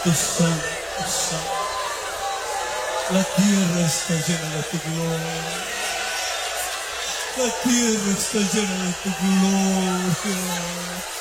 santo, santo. La tierra está llena de tu gloria. La tierra está llena de tu gloria.